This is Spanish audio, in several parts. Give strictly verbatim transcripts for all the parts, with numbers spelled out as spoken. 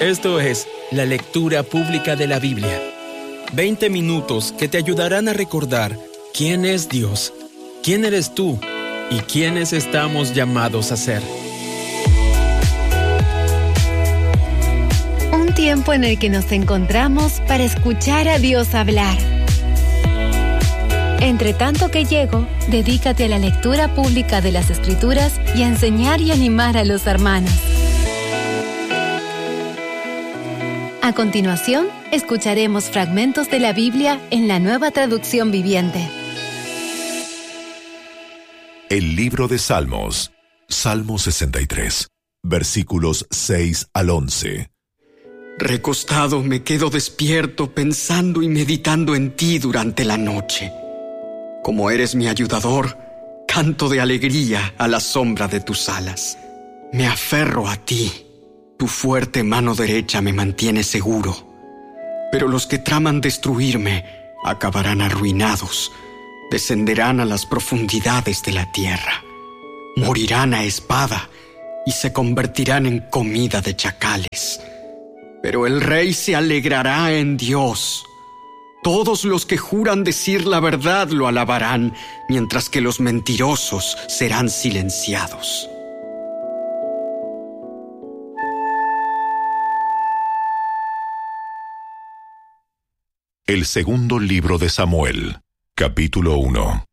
Esto es la lectura pública de la Biblia. veinte minutos que te ayudarán a recordar quién es Dios, quién eres tú y quiénes estamos llamados a ser. Un tiempo en el que nos encontramos para escuchar a Dios hablar. Entre tanto que llego, dedícate a la lectura pública de las Escrituras y a enseñar y animar a los hermanos. A continuación, escucharemos fragmentos de la Biblia en la Nueva Traducción Viviente. El libro de Salmos, Salmo sesenta y tres, versículos seis al once. Recostado me quedo despierto pensando y meditando en ti durante la noche. Como eres mi ayudador, canto de alegría a la sombra de tus alas. Me aferro a ti. Tu fuerte mano derecha me mantiene seguro. Pero los que traman destruirme acabarán arruinados. Descenderán a las profundidades de la tierra. Morirán a espada y se convertirán en comida de chacales. Pero el rey se alegrará en Dios. Todos los que juran decir la verdad lo alabarán, mientras que los mentirosos serán silenciados. El segundo libro de Samuel, capítulo uno.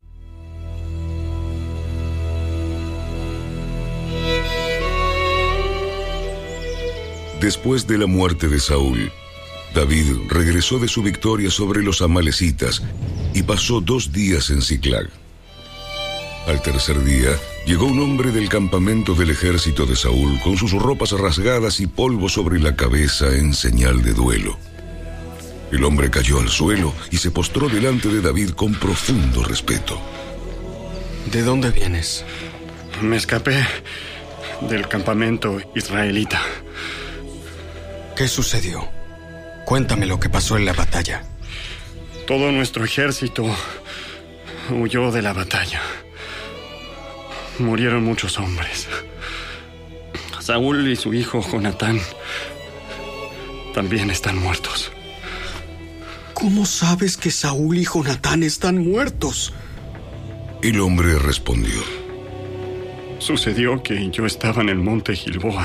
Después de la muerte de Saúl, David regresó de su victoria sobre los amalecitas y pasó dos días en Siclag. Al tercer día, llegó un hombre del campamento del ejército de Saúl con sus ropas rasgadas y polvo sobre la cabeza en señal de duelo. El hombre cayó al suelo y se postró delante de David con profundo respeto. ¿De dónde vienes? Me escapé del campamento israelita. ¿Qué sucedió? Cuéntame lo que pasó en la batalla. Todo nuestro ejército huyó de la batalla. Murieron muchos hombres. Saúl y su hijo Jonatán también están muertos. ¿Cómo sabes que Saúl y Jonatán están muertos? El hombre respondió: Sucedió que yo estaba en el monte Gilboa.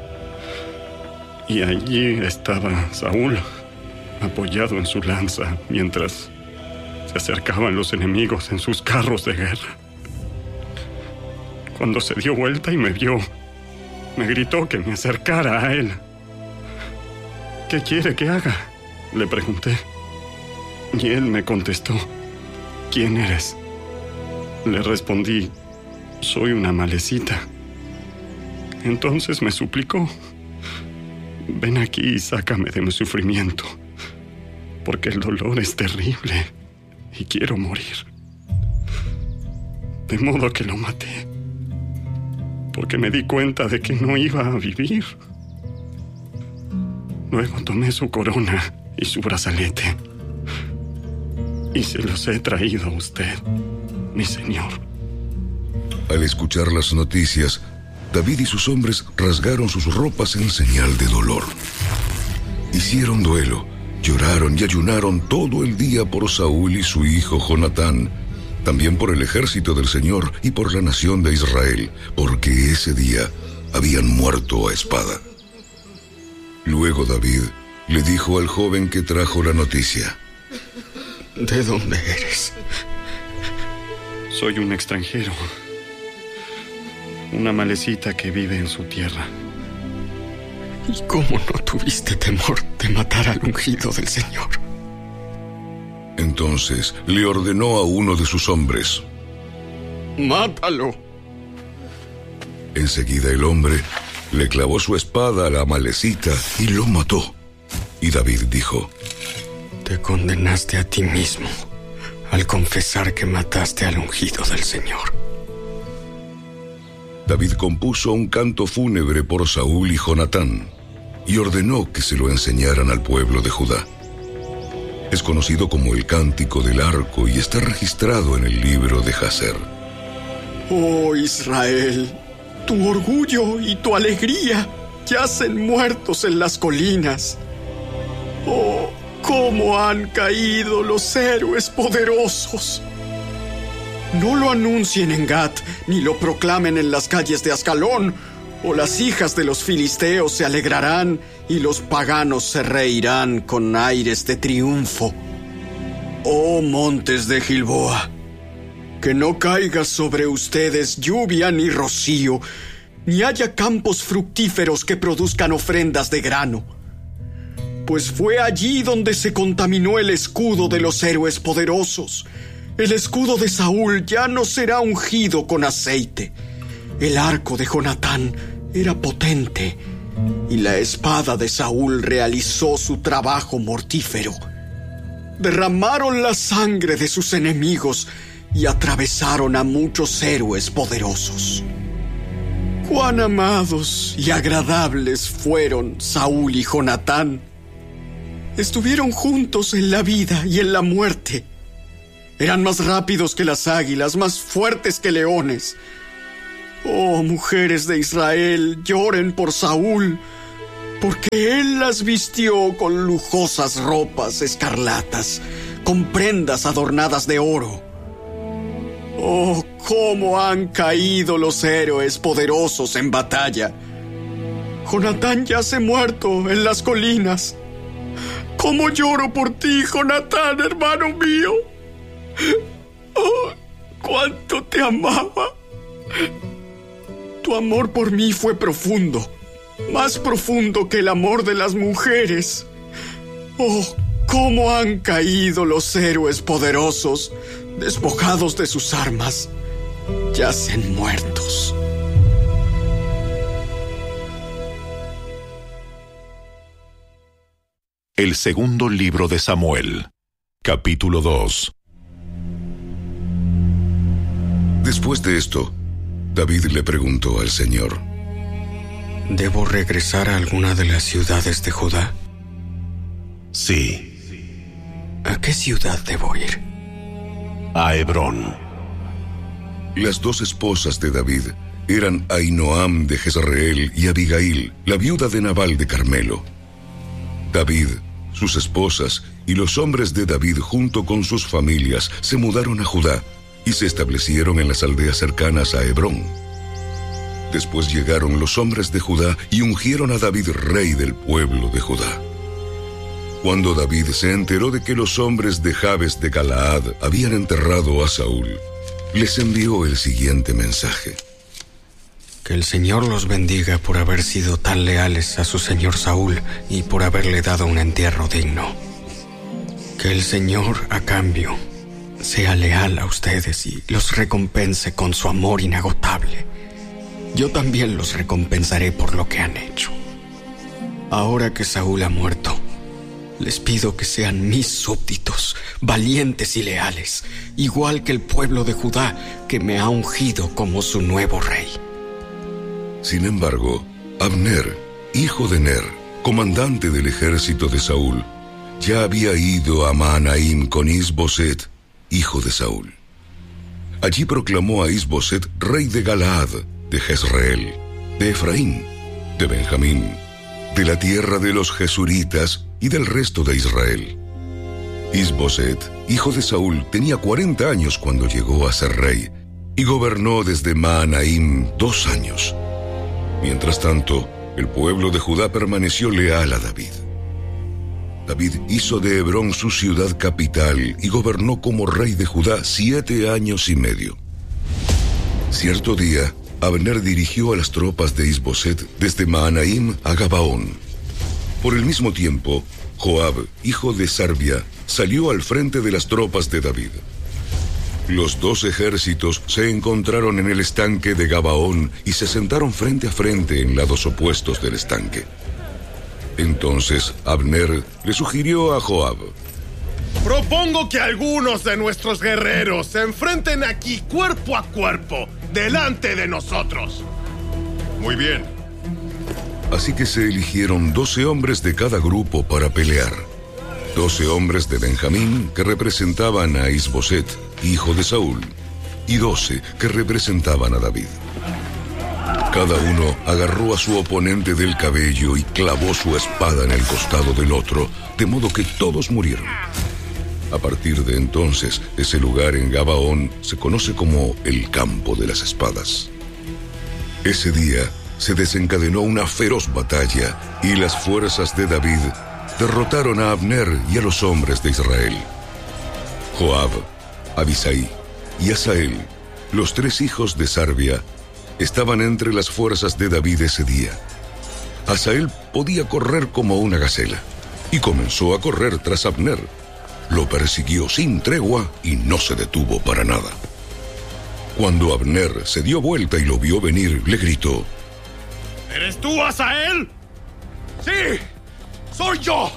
Y allí estaba Saúl, apoyado en su lanza, mientras se acercaban los enemigos en sus carros de guerra. Cuando se dio vuelta y me vio, me gritó que me acercara a él. ¿Qué quiere que haga?, le pregunté. Y él me contestó: ¿Quién eres? Le respondí: Soy una amalecita. Entonces me suplicó: Ven aquí y sácame de mi sufrimiento, porque el dolor es terrible y quiero morir. De modo que lo maté, porque me di cuenta de que no iba a vivir. Luego tomé su corona y su brazalete y se los he traído a usted, mi señor. Al escuchar las noticias, David y sus hombres rasgaron sus ropas en señal de dolor. Hicieron duelo, lloraron y ayunaron todo el día por Saúl y su hijo Jonatán, también por el ejército del Señor y por la nación de Israel, porque ese día habían muerto a espada. Luego David le dijo al joven que trajo la noticia: ¿De dónde eres? Soy un extranjero, una amalecita que vive en su tierra. ¿Y cómo no tuviste temor de matar al ungido del Señor? Entonces le ordenó a uno de sus hombres: ¡Mátalo! Enseguida el hombre le clavó su espada a la amalecita y lo mató. Y David dijo: Te condenaste a ti mismo al confesar que mataste al ungido del Señor. David compuso un canto fúnebre por Saúl y Jonatán y ordenó que se lo enseñaran al pueblo de Judá. Es conocido como el Cántico del Arco y está registrado en el libro de Jaser. Oh Israel, tu orgullo y tu alegría, yacen muertos en las colinas. Oh, cómo han caído los héroes poderosos. No lo anuncien en Gat, ni lo proclamen en las calles de Ascalón, o las hijas de los filisteos se alegrarán y los paganos se reirán con aires de triunfo. Oh montes de Gilboa, que no caiga sobre ustedes lluvia ni rocío, ni haya campos fructíferos que produzcan ofrendas de grano. Pues fue allí donde se contaminó el escudo de los héroes poderosos. El escudo de Saúl ya no será ungido con aceite. El arco de Jonatán era potente, y la espada de Saúl realizó su trabajo mortífero. Derramaron la sangre de sus enemigos y atravesaron a muchos héroes poderosos. Cuán amados y agradables fueron Saúl y Jonatán. Estuvieron juntos en la vida y en la muerte. Eran más rápidos que las águilas, más fuertes que leones. Oh, mujeres de Israel, lloren por Saúl, porque él las vistió con lujosas ropas escarlatas, con prendas adornadas de oro. Oh, cómo han caído los héroes poderosos en batalla. Jonatán yace muerto en las colinas. Cómo lloro por ti, Jonatán, hermano mío. Oh, cuánto te amaba. Tu amor por mí fue profundo, más profundo que el amor de las mujeres. Oh, cómo han caído los héroes poderosos, despojados de sus armas, yacen muertos. El segundo libro de Samuel, capítulo dos. Después de esto, David le preguntó al Señor: ¿Debo regresar a alguna de las ciudades de Judá? Sí. ¿A qué ciudad debo ir? A Hebrón. Las dos esposas de David eran Ahinoam de Jezreel y Abigail, la viuda de Nabal de Carmelo. David, sus esposas y los hombres de David junto con sus familias se mudaron a Judá y se establecieron en las aldeas cercanas a Hebrón. Después llegaron los hombres de Judá y ungieron a David rey del pueblo de Judá. Cuando David se enteró de que los hombres de Jabes de Galaad habían enterrado a Saúl, les envió el siguiente mensaje: Que el Señor los bendiga por haber sido tan leales a su señor Saúl y por haberle dado un entierro digno. Que el Señor, a cambio, sea leal a ustedes y los recompense con su amor inagotable. Yo también los recompensaré por lo que han hecho. Ahora que Saúl ha muerto, les pido que sean mis súbditos, valientes y leales, igual que el pueblo de Judá, que me ha ungido como su nuevo rey. Sin embargo, Abner, hijo de Ner, comandante del ejército de Saúl, ya había ido a Mahanaim con Is-Boset, hijo de Saúl. Allí proclamó a Is-Boset rey de Galaad, de Jezreel, de Efraín, de Benjamín, de la tierra de los Jesuritas y del resto de Israel. Is-Boset, hijo de Saúl, tenía cuarenta años cuando llegó a ser rey y gobernó desde Mahanaim dos años. Mientras tanto, el pueblo de Judá permaneció leal a David. David hizo de Hebrón su ciudad capital y gobernó como rey de Judá siete años y medio. Cierto día, Abner dirigió a las tropas de Is-Boset desde Mahanaim a Gabaón. Por el mismo tiempo, Joab, hijo de Sarbia, salió al frente de las tropas de David. Los dos ejércitos se encontraron en el estanque de Gabaón y se sentaron frente a frente en lados opuestos del estanque. Entonces Abner le sugirió a Joab: Propongo que algunos de nuestros guerreros se enfrenten aquí cuerpo a cuerpo, delante de nosotros. Muy bien. Así que se eligieron doce hombres de cada grupo para pelear. Doce hombres de Benjamín que representaban a Is-Boset, hijo de Saúl, y doce que representaban a David. Cada uno agarró a su oponente del cabello y clavó su espada en el costado del otro, de modo que todos murieron. A partir de entonces, ese lugar en Gabaón se conoce como el Campo de las Espadas. Ese día se desencadenó una feroz batalla y las fuerzas de David derrotaron a Abner y a los hombres de Israel. Joab, Abisai y Asael, los tres hijos de Sarbia, estaban entre las fuerzas de David ese día. Asael podía correr como una gacela y comenzó a correr tras Abner. Lo persiguió sin tregua y no se detuvo para nada. Cuando Abner se dio vuelta y lo vio venir, le gritó: ¿Eres tú, Asael? Sí, soy yo.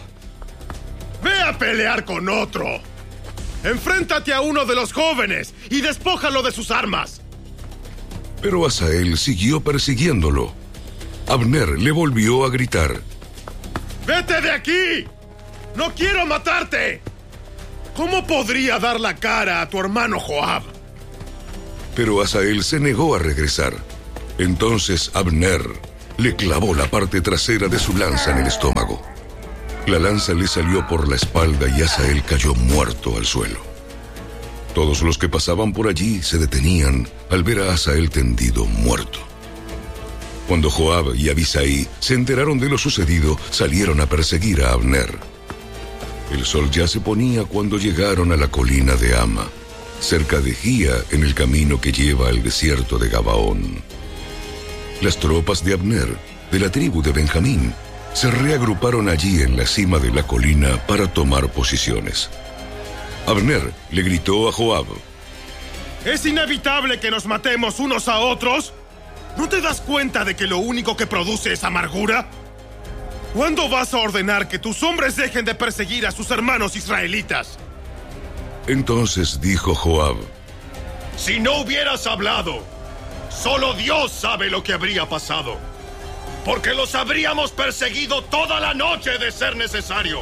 Ve a pelear con otro. Enfréntate a uno de los jóvenes y despójalo de sus armas. Pero Asael siguió persiguiéndolo. Abner le volvió a gritar: ¡Vete de aquí! ¡No quiero matarte! ¿Cómo podría dar la cara a tu hermano Joab? Pero Asael se negó a regresar. Entonces Abner le clavó la parte trasera de su lanza en el estómago. La lanza le salió por la espalda y Asael cayó muerto al suelo. Todos los que pasaban por allí se detenían al ver a Asael tendido muerto. Cuando Joab y Abisai se enteraron de lo sucedido, salieron a perseguir a Abner. El sol ya se ponía cuando llegaron a la colina de Ama, cerca de Gía, en el camino que lleva al desierto de Gabaón. Las tropas de Abner, de la tribu de Benjamín, se reagruparon allí en la cima de la colina para tomar posiciones. Abner le gritó a Joab: ¿Es inevitable que nos matemos unos a otros? ¿No te das cuenta de que lo único que produce es amargura? ¿Cuándo vas a ordenar que tus hombres dejen de perseguir a sus hermanos israelitas? Entonces dijo Joab: Si no hubieras hablado, solo Dios sabe lo que habría pasado, porque los habríamos perseguido toda la noche de ser necesario.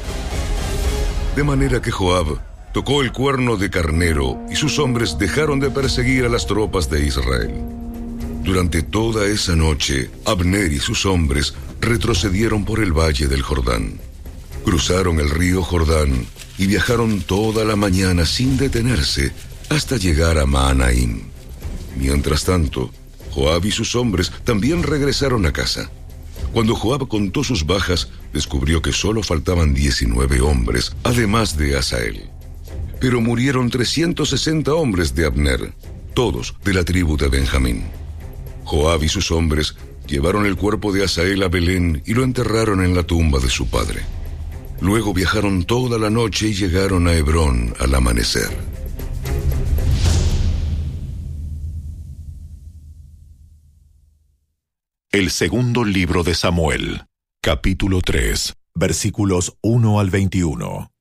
De manera que Joab tocó el cuerno de carnero y sus hombres dejaron de perseguir a las tropas de Israel. Durante toda esa noche, Abner y sus hombres retrocedieron por el valle del Jordán. Cruzaron el río Jordán y viajaron toda la mañana sin detenerse hasta llegar a Mahanaim. Mientras tanto, Joab y sus hombres también regresaron a casa. Cuando Joab contó sus bajas, descubrió que solo faltaban diecinueve hombres, además de Asael. Pero murieron trescientos sesenta hombres de Abner, todos de la tribu de Benjamín. Joab y sus hombres llevaron el cuerpo de Asael a Belén y lo enterraron en la tumba de su padre. Luego viajaron toda la noche y llegaron a Hebrón al amanecer. El segundo libro de Samuel, capítulo tres, versículos uno al veintiuno.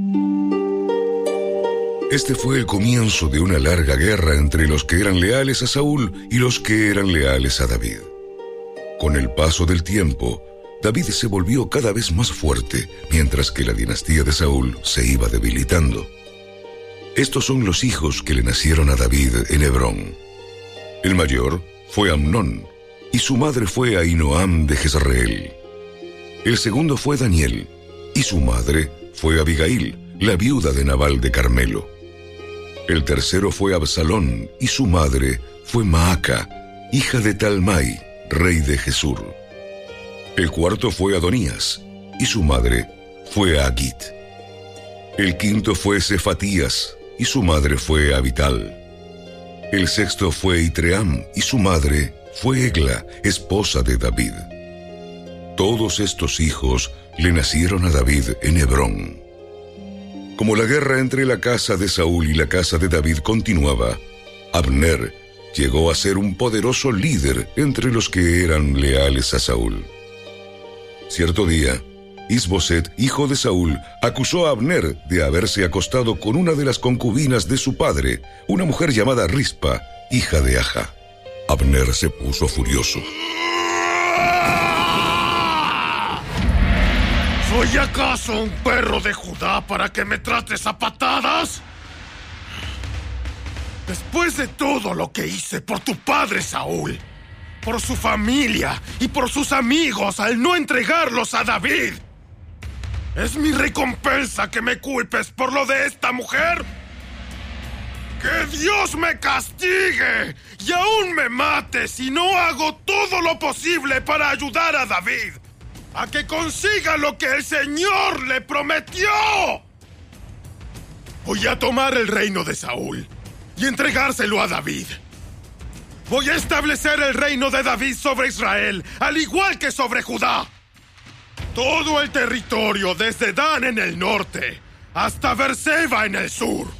Este fue el comienzo de una larga guerra entre los que eran leales a Saúl y los que eran leales a David. Con el paso del tiempo, David se volvió cada vez más fuerte, mientras que la dinastía de Saúl se iba debilitando. Estos son los hijos que le nacieron a David en Hebrón. El mayor fue Amnón, y su madre fue Ahinoam de Jezreel. El segundo fue Daniel, y su madre fue Abigail, la viuda de Nabal de Carmelo. El tercero fue Absalón, y su madre fue Maaca, hija de Talmai, rey de Gesur. El cuarto fue Adonías, y su madre fue Agit. El quinto fue Cefatías, y su madre fue Abital. El sexto fue Itream, y su madre fue Egla, esposa de David. Todos estos hijos le nacieron a David en Hebrón. Como la guerra entre la casa de Saúl y la casa de David continuaba, Abner llegó a ser un poderoso líder entre los que eran leales a Saúl. Cierto día, Isboset, hijo de Saúl, acusó a Abner de haberse acostado con una de las concubinas de su padre, una mujer llamada Rispa, hija de Aja. Abner se puso furioso. ¿Soy acaso un perro de Judá para que me trates a patadas? Después de todo lo que hice por tu padre Saúl, por su familia y por sus amigos al no entregarlos a David. ¿Es mi recompensa que me culpes por lo de esta mujer? ¡Que Dios me castigue y aún me mate si no hago todo lo posible para ayudar a David a que consiga lo que el Señor le prometió! Voy a tomar el reino de Saúl y entregárselo a David. Voy a establecer el reino de David sobre Israel, al igual que sobre Judá. Todo el territorio desde Dan en el norte hasta Berseba en el sur.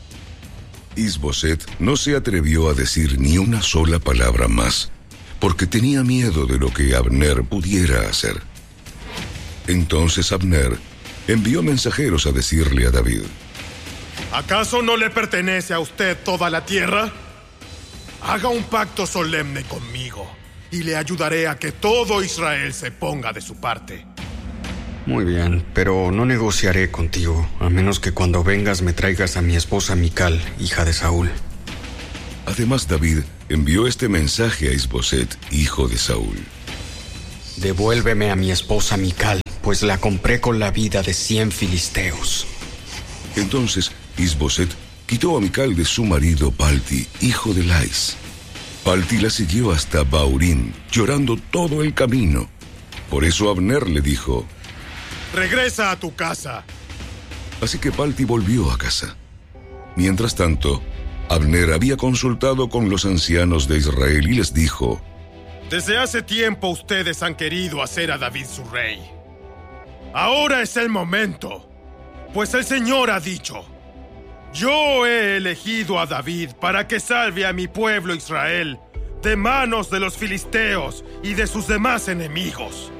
Is-Boset no se atrevió a decir ni una sola palabra más, porque tenía miedo de lo que Abner pudiera hacer. Entonces Abner envió mensajeros a decirle a David: ¿acaso no le pertenece a usted toda la tierra? Haga un pacto solemne conmigo y le ayudaré a que todo Israel se ponga de su parte. Muy bien, pero no negociaré contigo, a menos que cuando vengas me traigas a mi esposa Mical, hija de Saúl. Además, David envió este mensaje a Is-Boset, hijo de Saúl: devuélveme a mi esposa Mical, pues la compré con la vida de cien filisteos. Entonces Is-Boset quitó a Mical de su marido Palti, hijo de Lais. Palti la siguió hasta Baurín, llorando todo el camino. Por eso Abner le dijo: regresa a tu casa. Así que Palti volvió a casa. Mientras tanto, Abner había consultado con los ancianos de Israel y les dijo: desde hace tiempo ustedes han querido hacer a David su rey. Ahora es el momento, pues el Señor ha dicho: yo he elegido a David para que salve a mi pueblo Israel de manos de los filisteos y de sus demás enemigos.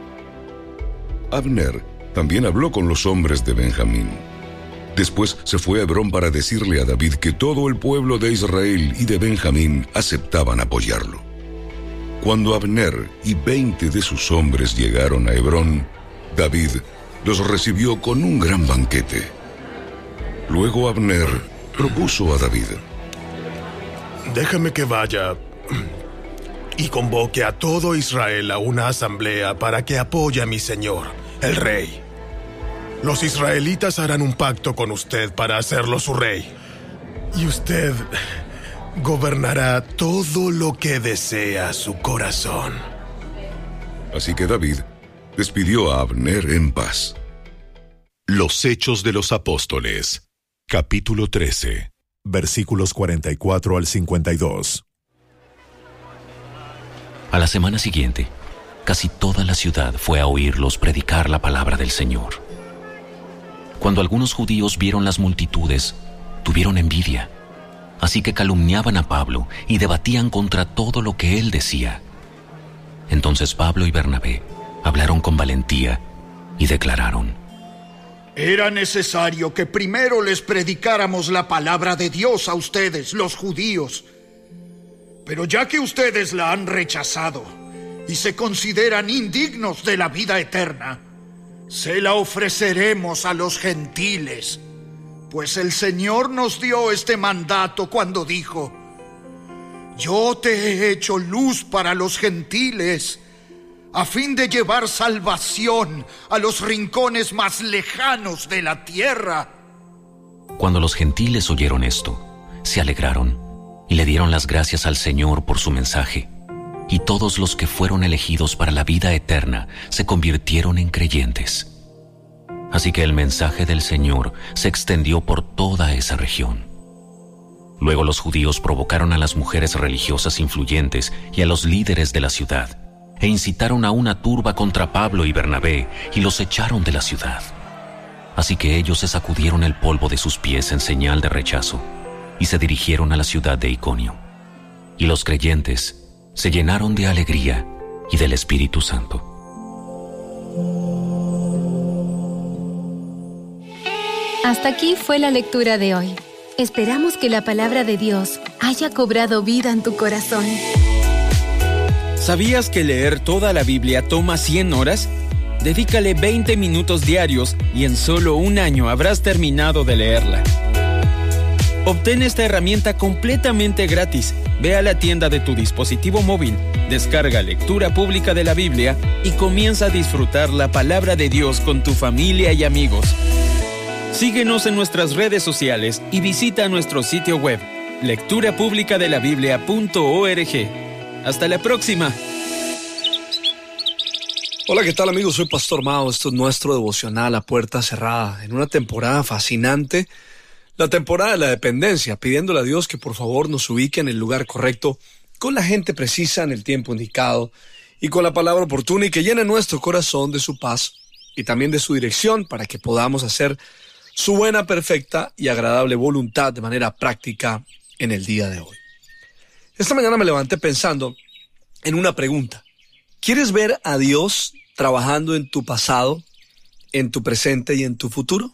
Abner también habló con los hombres de Benjamín. Después se fue a Hebrón para decirle a David que todo el pueblo de Israel y de Benjamín aceptaban apoyarlo. Cuando Abner y veinte de sus hombres llegaron a Hebrón, David los recibió con un gran banquete. Luego Abner propuso a David: déjame que vaya y convoque a todo Israel a una asamblea para que apoye a mi señor, el rey. Los israelitas harán un pacto con usted para hacerlo su rey, y usted gobernará todo lo que desea su corazón. Así que David despidió a Abner en paz. Los Hechos de los Apóstoles, capítulo trece, versículos cuarenta y cuatro al cincuenta y dos. A la semana siguiente, casi toda la ciudad fue a oírlos predicar la palabra del Señor. Cuando algunos judíos vieron las multitudes, tuvieron envidia, así que calumniaban a Pablo y debatían contra todo lo que él decía. Entonces Pablo y Bernabé hablaron con valentía y declararon: era necesario que primero les predicáramos la palabra de Dios a ustedes, los judíos. Pero ya que ustedes la han rechazado y se consideran indignos de la vida eterna, se la ofreceremos a los gentiles, pues el Señor nos dio este mandato cuando dijo: yo te he hecho luz para los gentiles, a fin de llevar salvación a los rincones más lejanos de la tierra. Cuando los gentiles oyeron esto, se alegraron y le dieron las gracias al Señor por su mensaje, y todos los que fueron elegidos para la vida eterna se convirtieron en creyentes. Así que el mensaje del Señor se extendió por toda esa región. Luego los judíos provocaron a las mujeres religiosas influyentes y a los líderes de la ciudad, e incitaron a una turba contra Pablo y Bernabé y los echaron de la ciudad. Así que ellos se sacudieron el polvo de sus pies en señal de rechazo y se dirigieron a la ciudad de Iconio. Y los creyentes se llenaron de alegría y del Espíritu Santo. Hasta aquí fue la lectura de hoy. Esperamos que la palabra de Dios haya cobrado vida en tu corazón. ¿Sabías que leer toda la Biblia toma cien horas? Dedícale veinte minutos diarios y en solo un año habrás terminado de leerla. Obtén esta herramienta completamente gratis Ve a la tienda de tu dispositivo móvil, descarga Lectura Pública de la Biblia y comienza a disfrutar la palabra de Dios con tu familia y amigos. Síguenos en nuestras redes sociales y visita nuestro sitio web, lectura pública de la biblia punto org. Hasta la próxima. Hola, ¿qué tal, amigos? Soy Pastor Mao. Esto es nuestro devocional a puerta cerrada, en una temporada fascinante, la temporada de la dependencia, pidiéndole a Dios que por favor nos ubique en el lugar correcto, con la gente precisa en el tiempo indicado y con la palabra oportuna, y que llene nuestro corazón de su paz y también de su dirección para que podamos hacer su buena, perfecta y agradable voluntad de manera práctica en el día de hoy. Esta mañana me levanté pensando en una pregunta. ¿Quieres ver a Dios trabajando en tu pasado, en tu presente y en tu futuro?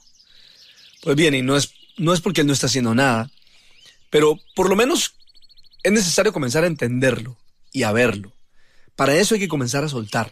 Pues bien, y no es, no es porque Él no está haciendo nada, pero por lo menos es necesario comenzar a entenderlo y a verlo. Para eso hay que comenzar a soltar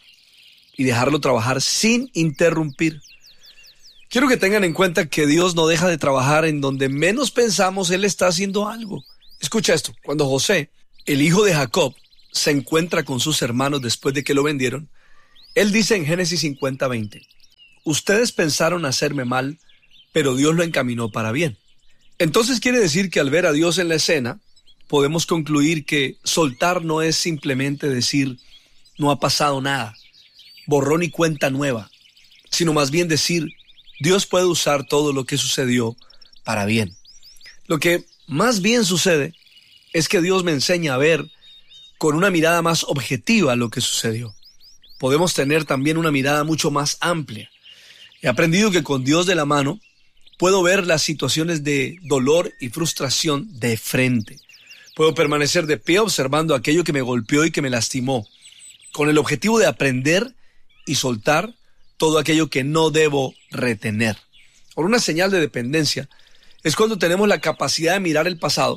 y dejarlo trabajar sin interrumpir. Quiero que tengan en cuenta que Dios no deja de trabajar en donde menos pensamos. Él está haciendo algo. Escucha esto, cuando José, el hijo de Jacob, se encuentra con sus hermanos después de que lo vendieron, él dice en Génesis cincuenta veinte, ustedes pensaron hacerme mal, pero Dios lo encaminó para bien. Entonces quiere decir que al ver a Dios en la escena, podemos concluir que soltar no es simplemente decir, no ha pasado nada, borrón y cuenta nueva, sino más bien decir, Dios puede usar todo lo que sucedió para bien. Lo que más bien sucede es que Dios me enseña a ver con una mirada más objetiva lo que sucedió. Podemos tener también una mirada mucho más amplia. He aprendido que con Dios de la mano puedo ver las situaciones de dolor y frustración de frente. Puedo permanecer de pie observando aquello que me golpeó y que me lastimó, con el objetivo de aprender y soltar todo aquello que no debo retener. Por una señal de dependencia es cuando tenemos la capacidad de mirar el pasado,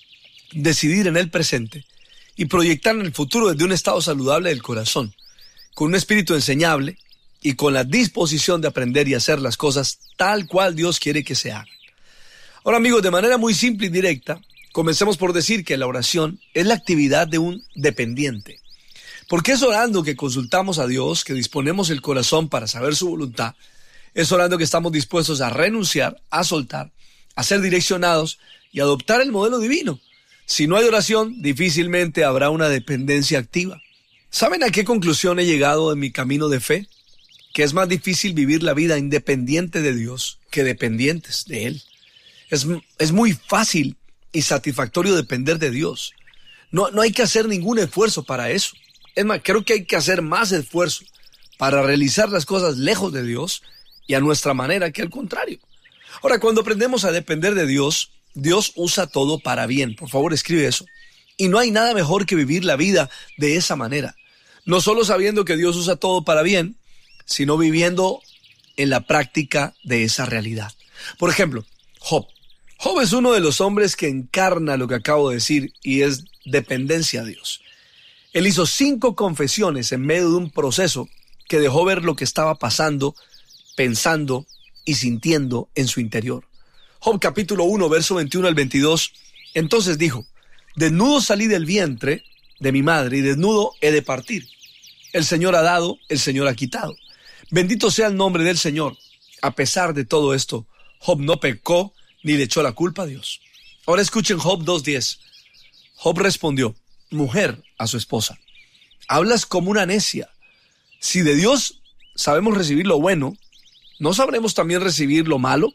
decidir en el presente y proyectar en el futuro desde un estado saludable del corazón, con un espíritu enseñable y con la disposición de aprender y hacer las cosas tal cual Dios quiere que se hagan. Ahora, amigos, de manera muy simple y directa, comencemos por decir que la oración es la actividad de un dependiente. Porque es orando que consultamos a Dios, que disponemos el corazón para saber su voluntad. Es orando que estamos dispuestos a renunciar, a soltar, a ser direccionados y adoptar el modelo divino. Si no hay oración, difícilmente habrá una dependencia activa. ¿Saben a qué conclusión he llegado en mi camino de fe? Que es más difícil vivir la vida independiente de Dios que dependientes de Él. Es, es muy fácil y satisfactorio depender de Dios. No, no hay que hacer ningún esfuerzo para eso. Es más, creo que hay que hacer más esfuerzo para realizar las cosas lejos de Dios y a nuestra manera que al contrario. Ahora, cuando aprendemos a depender de Dios, Dios usa todo para bien. Por favor, escribe eso. Y no hay nada mejor que vivir la vida de esa manera. No solo sabiendo que Dios usa todo para bien, sino viviendo en la práctica de esa realidad. Por ejemplo, Job. Job es uno de los hombres que encarna lo que acabo de decir y es dependencia a Dios. Él hizo cinco confesiones en medio de un proceso que dejó ver lo que estaba pasando, pensando y sintiendo en su interior. Job capítulo uno, verso veintiuno al veintidós, entonces dijo, desnudo salí del vientre de mi madre y desnudo he de partir. El Señor ha dado, el Señor ha quitado. Bendito sea el nombre del Señor. A pesar de todo esto, Job no pecó ni le echó la culpa a Dios. Ahora escuchen Job dos diez. Job respondió, mujer, a su esposa, hablas como una necia. Si de Dios sabemos recibir lo bueno, ¿no sabremos también recibir lo malo?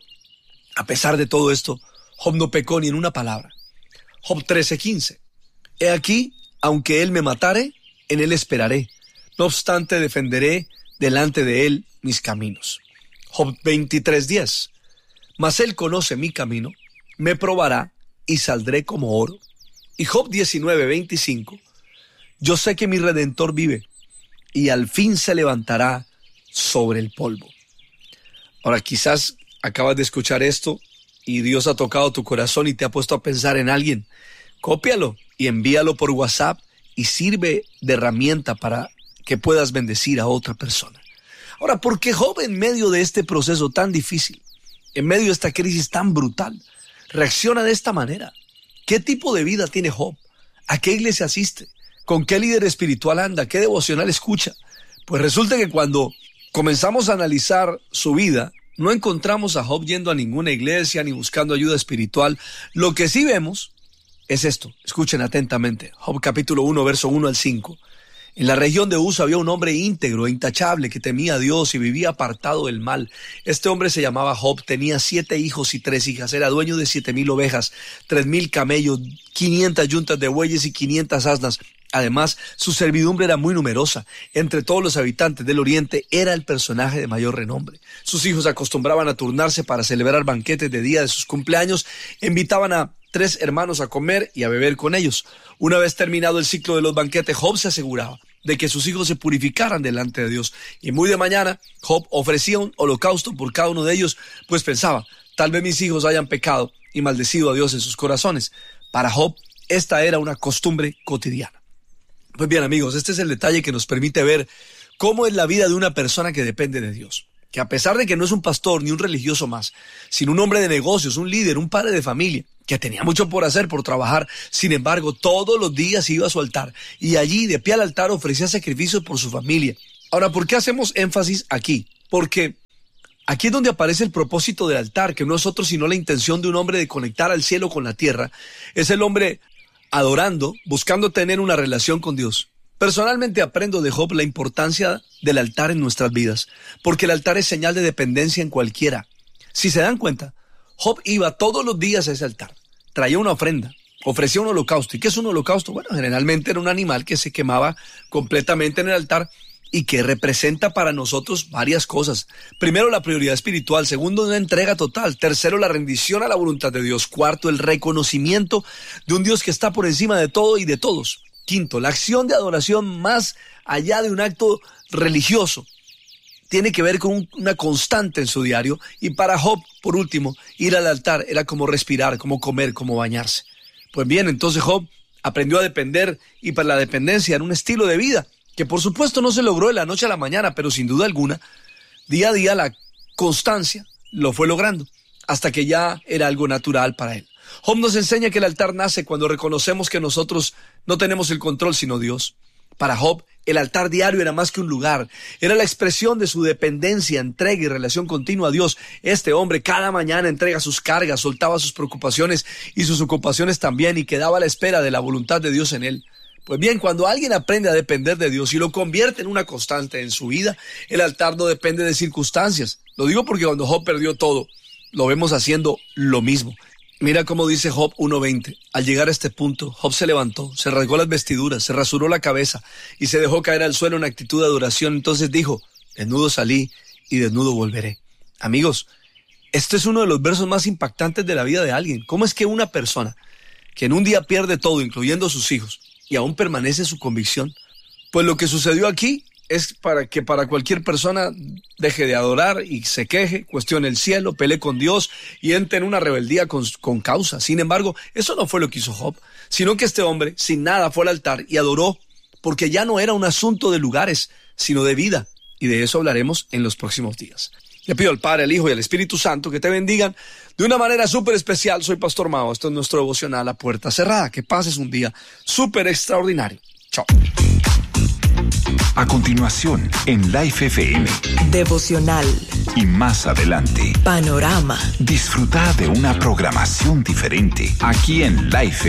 A pesar de todo esto, Job no pecó ni en una palabra. Job trece quince. He aquí, aunque él me matare, en él esperaré. No obstante, defenderé delante de él mis caminos. Job veintitrés diez. Mas él conoce mi camino, me probará y saldré como oro. Y Job diecinueve veinticinco. Yo sé que mi Redentor vive y al fin se levantará sobre el polvo. Ahora, quizás acabas de escuchar esto y Dios ha tocado tu corazón y te ha puesto a pensar en alguien. Cópialo y envíalo por WhatsApp y sirve de herramienta para que puedas bendecir a otra persona. Ahora, ¿por qué Job en medio de este proceso tan difícil, en medio de esta crisis tan brutal, reacciona de esta manera? ¿Qué tipo de vida tiene Job? ¿A qué iglesia asiste? ¿Con qué líder espiritual anda? ¿Qué devocional escucha? Pues resulta que cuando comenzamos a analizar su vida, no encontramos a Job yendo a ninguna iglesia ni buscando ayuda espiritual. Lo que sí vemos es esto. Escuchen atentamente. Job capítulo uno, verso uno al cinco. En la región de Uz había un hombre íntegro e intachable que temía a Dios y vivía apartado del mal. Este hombre se llamaba Job, tenía siete hijos y tres hijas, era dueño de siete mil ovejas, tres mil camellos, quinientas yuntas de bueyes y quinientas asnas. Además, su servidumbre era muy numerosa. Entre todos los habitantes del oriente era el personaje de mayor renombre. Sus hijos acostumbraban a turnarse para celebrar banquetes de día de sus cumpleaños, invitaban a tres hermanos a comer y a beber con ellos. Una vez terminado el ciclo de los banquetes, Job se aseguraba de que sus hijos se purificaran delante de Dios. Y muy de mañana, Job ofrecía un holocausto por cada uno de ellos, pues pensaba, tal vez mis hijos hayan pecado y maldecido a Dios en sus corazones. Para Job, esta era una costumbre cotidiana. Pues bien, amigos, este es el detalle que nos permite ver cómo es la vida de una persona que depende de Dios. Que a pesar de que no es un pastor ni un religioso más, sino un hombre de negocios, un líder, un padre de familia, que tenía mucho por hacer, por trabajar, sin embargo, todos los días iba a su altar y allí, de pie al altar, ofrecía sacrificios por su familia. Ahora, ¿por qué hacemos énfasis aquí? Porque aquí es donde aparece el propósito del altar, que no es otro sino la intención de un hombre de conectar al cielo con la tierra. Es el hombre adorando, buscando tener una relación con Dios. Personalmente aprendo de Job la importancia del altar en nuestras vidas, porque el altar es señal de dependencia en cualquiera. Si se dan cuenta, Job iba todos los días a ese altar, traía una ofrenda, ofrecía un holocausto. ¿Y qué es un holocausto? Bueno, generalmente era un animal que se quemaba completamente en el altar y que representa para nosotros varias cosas. Primero, la prioridad espiritual. Segundo, una entrega total. Tercero, la rendición a la voluntad de Dios. Cuarto, el reconocimiento de un Dios que está por encima de todo y de todos. Quinto, la acción de adoración más allá de un acto religioso tiene que ver con una constante en su diario. Y para Job, por último, ir al altar era como respirar, como comer, como bañarse. Pues bien, entonces Job aprendió a depender, y para la dependencia era un estilo de vida que por supuesto no se logró de la noche a la mañana, pero sin duda alguna, día a día la constancia lo fue logrando, hasta que ya era algo natural para él. Job nos enseña que el altar nace cuando reconocemos que nosotros no tenemos el control sino Dios. Para Job, el altar diario era más que un lugar, era la expresión de su dependencia, entrega y relación continua a Dios. Este hombre cada mañana entrega sus cargas, soltaba sus preocupaciones y sus ocupaciones también, y quedaba a la espera de la voluntad de Dios en él. Pues bien, cuando alguien aprende a depender de Dios y lo convierte en una constante en su vida, el altar no depende de circunstancias. Lo digo porque cuando Job perdió todo, lo vemos haciendo lo mismo. Mira cómo dice Job uno veinte. Al llegar a este punto, Job se levantó, se rasgó las vestiduras, se rasuró la cabeza y se dejó caer al suelo en actitud de adoración. Entonces dijo, desnudo salí y desnudo volveré. Amigos, este es uno de los versos más impactantes de la vida de alguien. ¿Cómo es que una persona que en un día pierde todo, incluyendo sus hijos, y aún permanece su convicción? Pues lo que sucedió aquí es para que para cualquier persona deje de adorar y se queje, cuestione el cielo, pelee con Dios y entre en una rebeldía con, con causa. Sin embargo, eso no fue lo que hizo Job, sino que este hombre sin nada fue al altar y adoró, porque ya no era un asunto de lugares, sino de vida. Y de eso hablaremos en los próximos días. Le pido al Padre, al Hijo y al Espíritu Santo que te bendigan de una manera súper especial. Soy Pastor Mao, esto es nuestro devocional A Puerta Cerrada. Que pases un día súper extraordinario. Chao. A continuación, en Life F M. Devocional. Y más adelante, Panorama. disfruta de una programación diferente aquí en Life